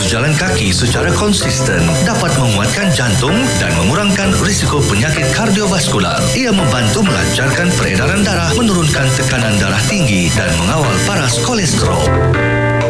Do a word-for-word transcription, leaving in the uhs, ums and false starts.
berjalan kaki secara konsisten dapat menguatkan jantung dan mengurangkan risiko penyakit kardiovaskular. Ia membantu melancarkan peredaran darah, menurunkan tekanan darah tinggi dan mengawal paras kolesterol.